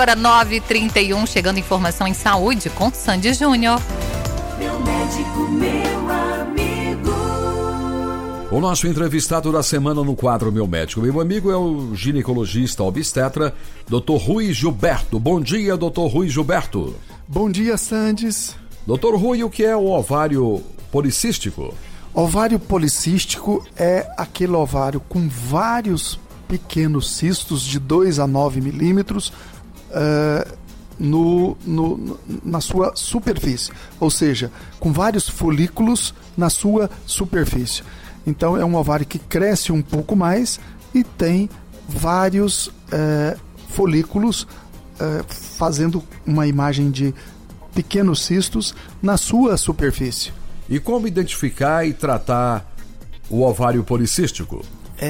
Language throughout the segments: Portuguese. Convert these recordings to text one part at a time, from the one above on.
Agora 9h31, chegando informação em saúde com Sandy Júnior. Meu médico, meu amigo. O nosso entrevistado da semana no quadro Meu Médico, meu amigo, é o ginecologista obstetra, Dr. Rui Gilberto. Bom dia, Dr. Rui Gilberto. Bom dia, Sandes. Dr. Rui, o que é o ovário policístico? Ovário policístico é aquele ovário com vários pequenos cistos de 2 a 9 milímetros na sua superfície, ou seja, com vários folículos na sua superfície. Então é um ovário que cresce um pouco mais e tem vários folículos fazendo uma imagem de pequenos cistos na sua superfície. E como identificar e tratar o ovário policístico?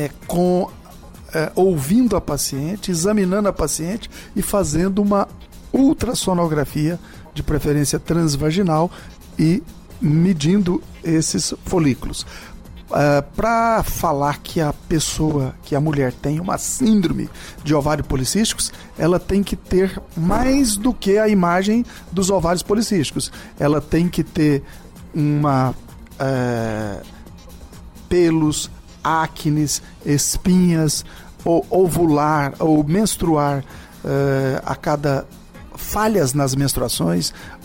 Ouvindo a paciente, examinando a paciente e fazendo uma ultrassonografia, de preferência transvaginal, e medindo esses folículos. Para falar que a mulher tem uma síndrome de ovário policísticos, ela tem que ter mais do que a imagem dos ovários policísticos. Ela tem que ter pelos, acnes, espinhas, ou ovular ou menstruar a cada falhas nas menstruações,